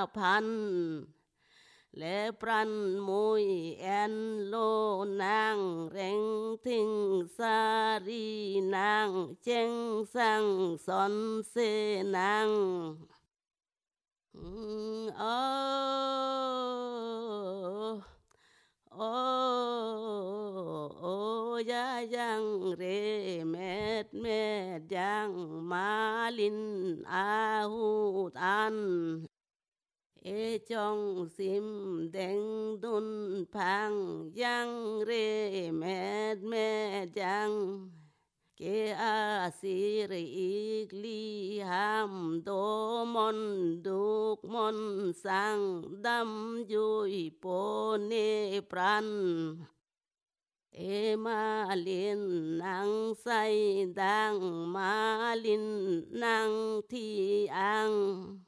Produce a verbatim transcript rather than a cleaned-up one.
พันและปรันมุยแอนโลนางเร่งทิ้งสารีนางเจงสังสอนเสนางโอ้โอ้โอ้ยายังเรเม็ดเม็ดยังมาลินอาหูตันเอจองซิมเด้งดุนพังยังเรเม็ดเม็ดยังเกอาสิรอีกลีหามโดมอนดุกมอนสังดำยุยโปเนปรันเอมาลินนางใสดังมาลินนางที่อัง